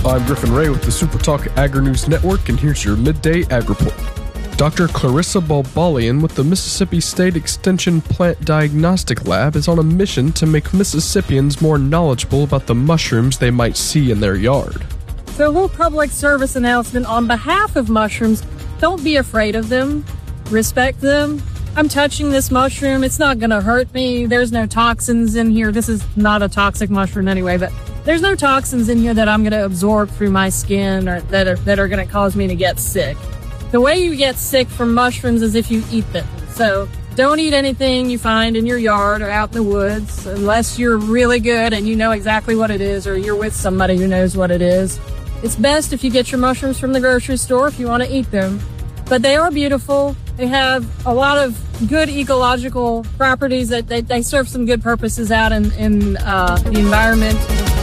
I'm Griffin Ray with the SuperTalk Agri-News Network, and here's your Midday Ag Report. Dr. Clarissa Balbalian with the Mississippi State Extension Plant Diagnostic Lab is on a mission to make Mississippians more knowledgeable about the mushrooms they might see in their yard. So a little public service announcement on behalf of mushrooms. Don't be afraid of them. Respect them. I'm touching this mushroom. It's not going to hurt me. There's no toxins in here. This is not a toxic mushroom anyway, but there's no toxins in here that I'm going to absorb through my skin or that are going to cause me to get sick. The way you get sick from mushrooms is if you eat them. So don't eat anything you find in your yard or out in the woods unless you're really good and you know exactly what it is or you're with somebody who knows what it is. It's best if you get your mushrooms from the grocery store if you want to eat them. But they are beautiful. They have a lot of good ecological properties that they serve some good purposes out in the environment.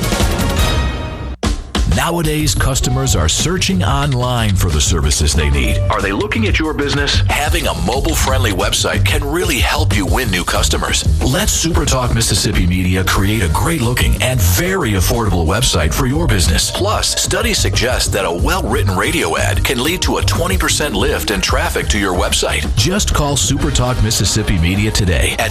Nowadays, customers are searching online for the services they need. Are they looking at your business? Having a mobile-friendly website can really help you win new customers. Let SuperTalk Mississippi Media create a great-looking and very affordable website for your business. Plus, studies suggest that a well-written radio ad can lead to a 20% lift in traffic to your website. Just call SuperTalk Mississippi Media today at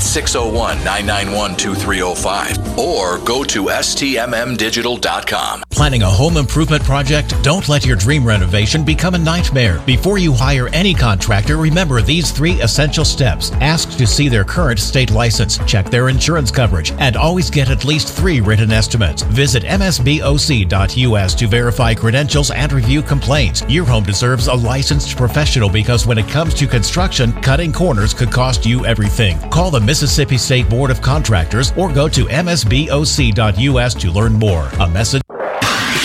601-991-2305 or go to stmmdigital.com. Planning a home improvement project? Don't let your dream renovation become a nightmare. Before you hire any contractor, remember these 3 essential steps. Ask to see their current state license, check their insurance coverage, and always get at least 3 written estimates. Visit msboc.us to verify credentials and review complaints. Your home deserves a licensed professional because when it comes to construction, cutting corners could cost you everything. Call the Mississippi State Board of Contractors or go to msboc.us to learn more. A message